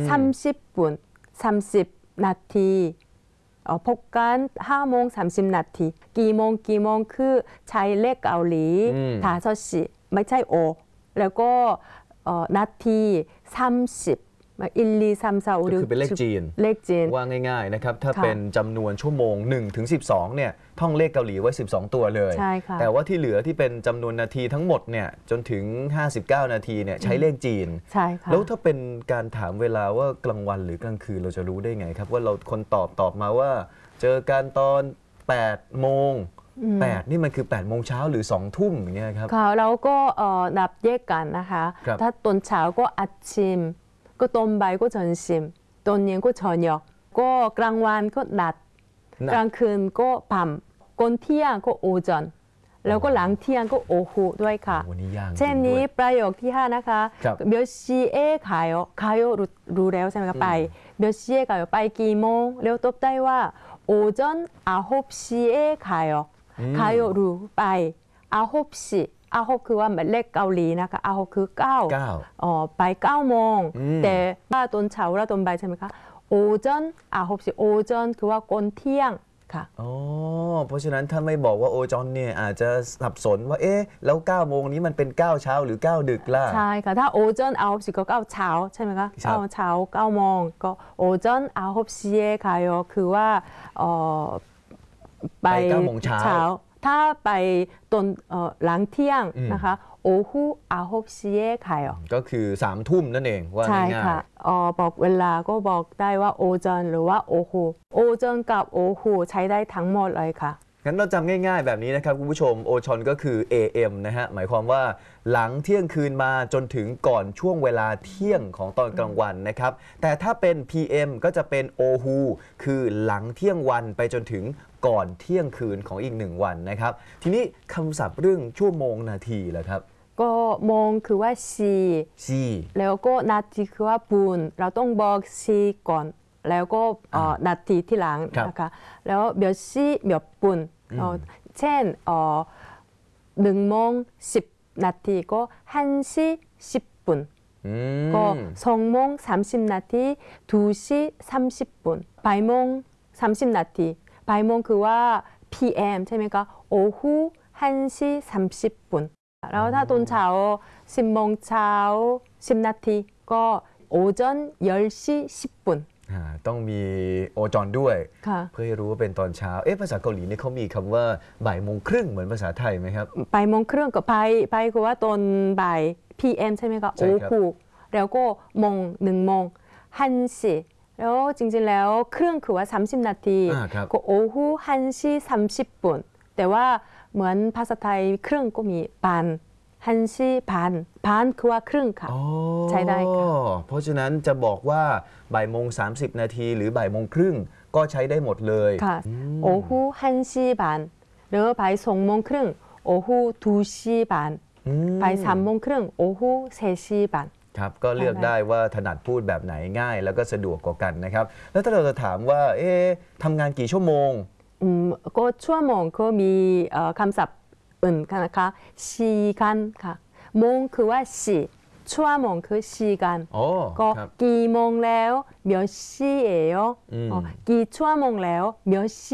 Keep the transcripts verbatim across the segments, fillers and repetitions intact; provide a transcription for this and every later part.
삼십 분 삼십นาทีพบกันห้าโมงสามสิบนาทีกี่โมงกี่โมงคือใช้เลขเกาหลีถาซอชิไม่ใช่โอแล้วก็นาทีสามสิบอิลลีซัมซาอูริคือเป็นเลขจีนเลขจีนว่าง่ายๆนะครับถ้าเป็นจำนวนชั่วโมงหนึ่งถึงสิบสองเนี่ยท่องเลขเกาหลีไว้สิบสองตัวเลยแต่ว่าที่เหลือที่เป็นจำนวนนาทีทั้งหมดเนี่ยจนถึงห้าสิบเก้านาทีเนี่ยใช้เลขจีนใช่ค่ะแล้วถ้าเป็นการถามเวลาว่ากลางวันหรือกลางคืนเราจะรู้ได้ไงครับว่าเราคนตอบตอบมาว่าเจอกันตอนแปดโมงแปดนี่มันคือแปดโมงเช้าหรือสองทุ่มอย่างเงี้ยครับค่ะแล้วก็นับแยกกันนะคะถ้าตอนเช้าก็อาชิมก็ตอนบ่ายก็จนชิมตอนเย็นก็ชอนยอกก็กลางวันก็นัดกลางคืนก็밤ก่อนเที่ยงก็โอจอนแล้วก็หลังเที่ยงก็โอหูด้วยค่ะเช่นนี้ประโยคที่ห้านะคะเบียวชีเอขายขายรู้แล้วใช่ไหมคะไปเบียวชีเอขายไปกี่โมงแล้วตอบได้ว่าโอจอนอาหกชีเอขายขายรู้ไปอาหกชีอาหกคือว่าเลขเกาหลีนะคะอาหกคือเก้าอ๋อไปเก้าโมงแต่ว่าตอนเช้าและตอนบ่ายใช่ไหมคะโอจอนอาหกชีโอจอนคือว่าก่อนเที่ยงค่ะอ๋อเพราะฉะนั้นถ้าไม่บอกว่าโอจอนเนี่ยอาจจะสับสนว่าเอ๊ะแล้วเก้าโมงนี้มันเป็นเก้าเช้าหรือเก้าดึกล่ะใช่ค่ะถ้าโอจอนอาหกชีก็เก้าเช้าใช่ไหมคะเก้าเช้าเก้าโมงก็โอจอนอาหกชีค่ะคือว่าอ๋อไปเก้าโมงเช้าถ้าไปตอนหลังเที่ยงนะคะโอฮูอาหกชีเอขายก็คือสามทุ่มนั่นเองว่าง่ายๆใช่ค่ะบอกเวลาก็บอกได้ว่าโอจอนหรือว่าโอฮูโอจอนกับโอฮูใช้ได้ทั้งหมดเลยค่ะงั้นเราจำง่ายๆแบบนี้นะครับคุณผู้ชมโอชอนก็คือ เอ เอ็ม นะฮะหมายความว่าหลังเที่ยงคืนมาจนถึงก่อนช่วงเวลาเที่ยงของตอนกลางวันนะครับแต่ถ้าเป็น พี เอ็ม ก็จะเป็นโอฮูคือหลังเที่ยงวันไปจนถึงก่อนเที่ยงคืนของอีกหนึ่งวันนะครับทีนี้คำศัพท์เรื่องชั่วโมงนาทีล่ะครับก็โมงคือว่าชีชีแล้วก็นาทีคือว่าปุนเราต้องบอกชีก่อนแล้วก็นาทีที่หลังนะคะแล้วเบียวชีเบียวปุนเช่นหนึ่งโมงสิบนาทีก็ฮันชีสิบปุนก็สองโมงสามสิบนาทีดูชีสามสิบปุนบ่ายโมงสามสิบนาทีบ่ายโมงคือว่า พี เอ็ม ใช่ไหมคะโอฮูฮันชีสามสิบปุนแล้วถ้าตอนเช้าสิบโมงเช้าสิบนาทีก็โอจอนเย็นชีสิบปุนต้องมีโอจอนด้วยเพื่อให้รู้ว่าเป็นตอนเช้าเอ๊ะภาษาเกาหลีนี่เขามีคำว่าบ่ายโมงครึ่งเหมือนภาษาไทยไหมครับบ่ายโมงครึ่งกับไปไปคือว่าตอนบ่าย พี เอ็ม ใช่ไหมคะโอฮูแล้วก็โมงหนึ่งโมงฮันชีแล้วจริงๆแล้วครึ่งคือว่าสามสิบนาทีก็โอฮูฮันชีสามสิบปุนแต่ว่าเหมือนภาษาไทยครึ่งก็มีปานฮันชีพานพานคือว่าครึ่งค่ะใช้ได้ค่ะเพราะฉะนั้นจะบอกว่าบ่ายโมงสามสิบนาทีหรือบ่ายโมงครึ่งก็ใช้ได้หมดเลยค่ะโอฮูฮันชีพานหรือบ่ายสองโมงครึ่งโอฮูทูชีพานบ่ายสามโมงครึ่งโอฮูเซชีพานครับก็เลือกได้ว่าถนัดพูดแบบไหนง่ายแล้วก็สะดวกกว่ากันนะครับแล้วถ้าเราจะถามว่าเอ๊ะทำงานกี่ชั่วโมงอืมก็ชั่วโมงก็มีคำศัพท์อื่นนะคะชีกันค่ะโมงคือว่าชีชั่วโมงคือชีกันก็กี่โมงแล้ว몇 시예요กี่ชั่วโมงแล้ว몇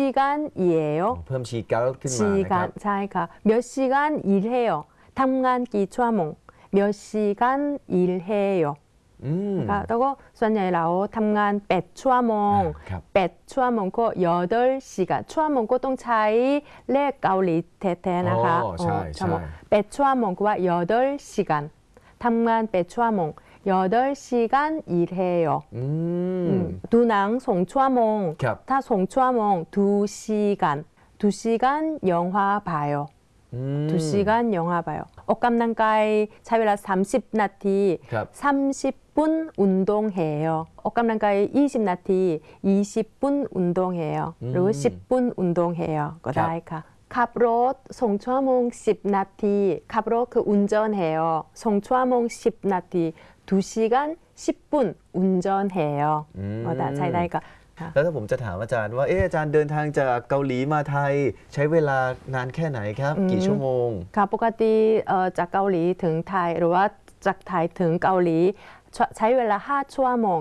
시간이에요 เพิ่มชีกันขึ้นมานะครับใช่ค่ะ몇 시간 일해요ทำงานกี่ชั่วโมง몇 시간 일해요แล้วก็ส่วนใหญ่เราทำงานแปดชั่วโมงแปดชั่วโมงก็여덟 시간ชั่วโมงก็ต้องใช้เลขเกาหลีแท้ๆนะคะใช่ใช่แปดชั่วโมงก็ว่า여덟 시간ทำงานแปดชั่วโมง여덟 시간 일해요ดูหนังสองชั่วโมงถ้าสองชั่วโมง두 시간 두 시간 영화 봐요 두 시간 영화 봐요ออกกำลังกายใช้เวลาสามสิบนาทีสามสิบ분 운동해요ออกกำลังกายยี่สิบนาทียี่สิบ분 운동해요หรือสิบ분 운동해요ก็ได้ค่ะขับรถสองชั่วโมงสิบนาทีขับรถคือ운전해요สองชั่วโมงสิบนาที두 시간 십 분 운전해요ก็ได้ใช้ได้ค่ะแล้วถ้าผมจะถามอาจารย์ว่าเอออาจารย์เดินทางจากเกาหลีมาไทยใช้เวลานานแค่ไหนครับกี่ชั่วโมงค่ะปกติจากเกาหลีถึงไทยหรือว่าจากไทยถึงเกาหลีใช้เวลาห้าชั่วโมง